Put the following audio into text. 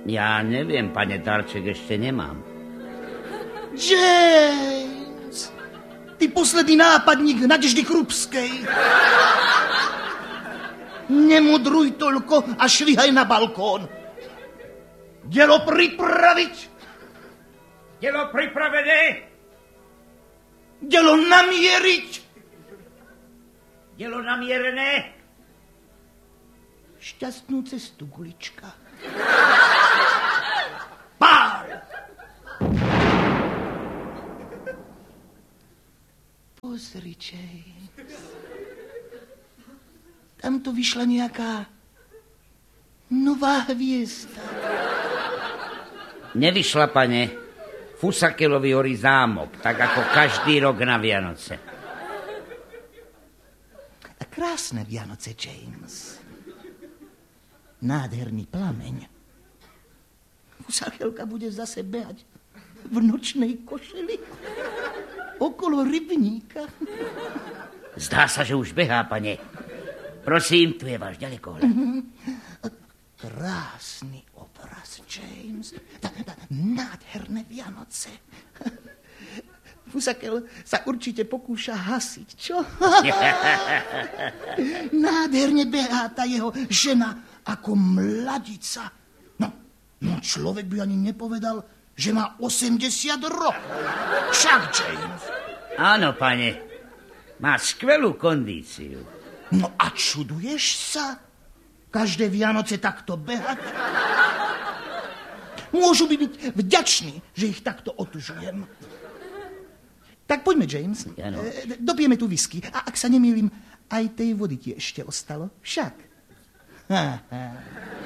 Ja neviem, pane, darček ešte nemám. James, ty posledný nápadník Nadeždy Krupskej. Nemudruj toľko a švihaj na balkón. Dielo pripraviť. Dielo pripravené. Dielo namieriť. Dielo namierené. Šťastnú cestu, Gulička. Pál! Pozri, James. Tam to vyšla nejaká nová hviezda. Nevyšla, pane. Fusakelovi horí zámok, tak ako každý rok na Vianoce. A krásne Vianoce, James. Nádherný plameň. Fusakelka bude zase behať v nočnej košeli okolo rybníka. Zdá sa, že už behá, pane. Prosím, tu je váš ďalekohľad. Krásny obraz, James. Nádherné Vianoce. Fusakel sa určite pokúša hasiť, čo? Nádherne behá tá jeho žena ako mladica. No človek by ani nepovedal, že má 80 rokov. Však, James. Áno, pane. Má skvelú kondíciu. No a čuduješ sa? Každé Vianoce takto behať? Môžu by byť vďační, že ich takto otužujem. Tak poďme, James. Ano. Dopijeme tu whisky. A ak sa nemýlim, aj tej vody ti ešte ostalo. Však.